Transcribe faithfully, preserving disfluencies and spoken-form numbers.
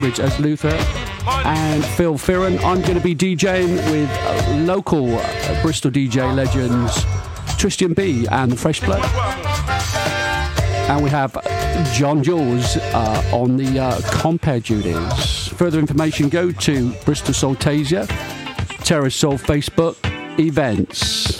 as Luther and Phil Fearon. I'm going to be DJing with uh, local uh, Bristol D J legends Tristan B and the Fresh Blood. And we have John Jules uh, on the uh, compare duties. Further information, go to Bristol Soul Tasia, Terrace Soul Facebook events.